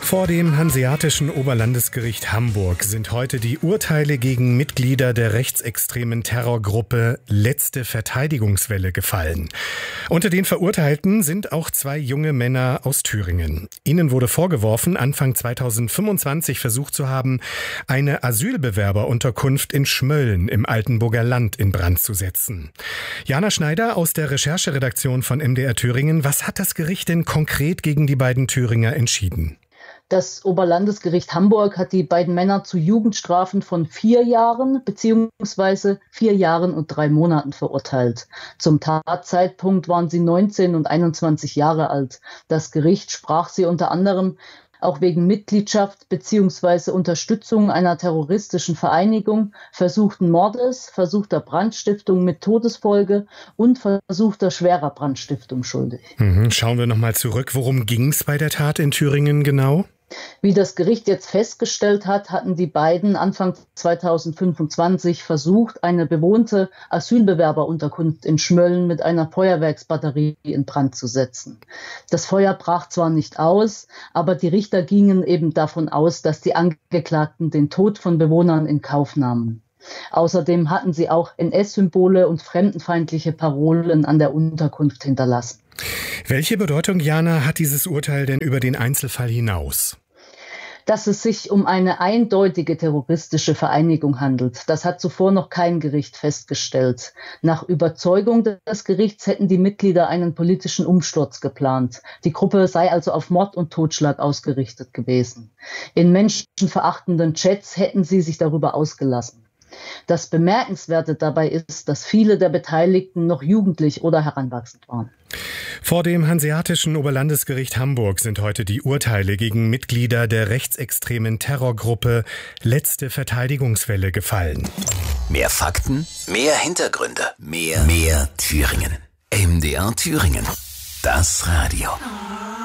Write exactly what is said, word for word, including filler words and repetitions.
Vor dem Hanseatischen Oberlandesgericht Hamburg sind heute die Urteile gegen Mitglieder der rechtsextremen Terrorgruppe Letzte Verteidigungswelle gefallen. Unter den Verurteilten sind auch zwei junge Männer aus Thüringen. Ihnen wurde vorgeworfen, Anfang zweitausendfünfundzwanzig versucht zu haben, eine Asylbewerberunterkunft in Schmölln im Altenburger Land in Brand zu setzen. Jana Schneider aus der Rechercheredaktion von M D R Thüringen. Was hat das Gericht denn konkret gegen die beiden Thüringer entschieden? Das Oberlandesgericht Hamburg hat die beiden Männer zu Jugendstrafen von vier Jahren bzw. vier Jahren und drei Monaten verurteilt. Zum Tatzeitpunkt waren sie neunzehn und einundzwanzig Jahre alt. Das Gericht sprach sie unter anderem auch wegen Mitgliedschaft bzw. Unterstützung einer terroristischen Vereinigung, versuchten Mordes, versuchter Brandstiftung mit Todesfolge und versuchter schwerer Brandstiftung schuldig. Mhm. Schauen wir nochmal zurück. Worum ging es bei der Tat in Thüringen genau? Wie das Gericht jetzt festgestellt hat, hatten die beiden Anfang zweitausendfünfundzwanzig versucht, eine bewohnte Asylbewerberunterkunft in Schmölln mit einer Feuerwerksbatterie in Brand zu setzen. Das Feuer brach zwar nicht aus, aber die Richter gingen eben davon aus, dass die Angeklagten den Tod von Bewohnern in Kauf nahmen. Außerdem hatten sie auch N S-Symbole und fremdenfeindliche Parolen an der Unterkunft hinterlassen. Welche Bedeutung, Jana, hat dieses Urteil denn über den Einzelfall hinaus? Dass es sich um eine eindeutige terroristische Vereinigung handelt. Das hat zuvor noch kein Gericht festgestellt. Nach Überzeugung des Gerichts hätten die Mitglieder einen politischen Umsturz geplant. Die Gruppe sei also auf Mord und Totschlag ausgerichtet gewesen. In menschenverachtenden Chats hätten sie sich darüber ausgelassen. Das Bemerkenswerte dabei ist, dass viele der Beteiligten noch jugendlich oder heranwachsend waren. Vor dem Hanseatischen Oberlandesgericht Hamburg sind heute die Urteile gegen Mitglieder der rechtsextremen Terrorgruppe Letzte Verteidigungswelle gefallen. Mehr Fakten, mehr Hintergründe, mehr, mehr Thüringen. M D R Thüringen. Das Radio.